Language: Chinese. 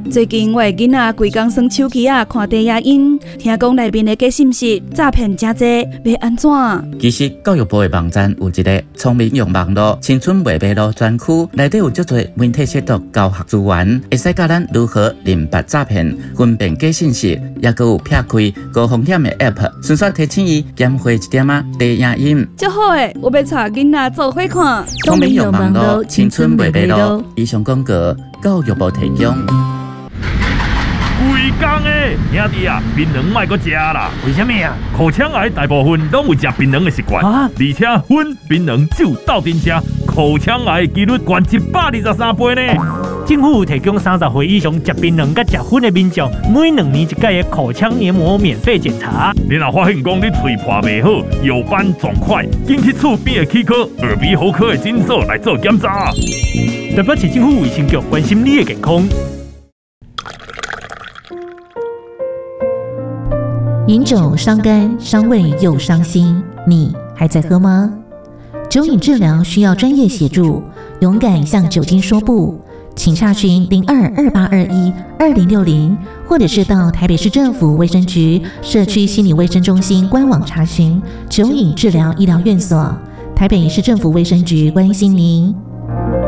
最近我的囡仔规工耍手机看低影音，听讲内面的假信息诈骗真多，要安怎？ 其实教育部的网站有一个聪明用网络青春未迷路专区，内底有足多媒体识读教学资源，会使教咱如何认别诈骗、分辨假信息，也佮有撇开高风险的 App， 顺续提醒伊减花一点低影音。 足好诶，我要带囡仔做伙看。 聪明用网络青春未迷路。以上广告，教育部提供。 规工诶，兄弟啊，槟榔莫阁食啦！ 为什么啊？ 口腔癌大部分拢有食槟榔的习惯，而且薰、槟榔、酒斗阵吃，口腔癌几率高123倍呢。 政府提供30岁以上食槟榔甲食薰的民众，每2年1届的口腔黏膜免费检查。 你若发现讲你嘴破未好，药斑状块，紧去厝边的齿科、耳鼻喉科的诊所来做检查。 台北市政府卫生局关心你的健康。 饮酒伤肝伤胃又伤心，你还在喝吗？酒瘾治疗需要专业协助，勇敢向酒精说不，请洽询0228212060，或者是到台北市政府卫生局社区心理卫生中心官网查询酒瘾治疗医疗院所。台北市政府卫生局关心您。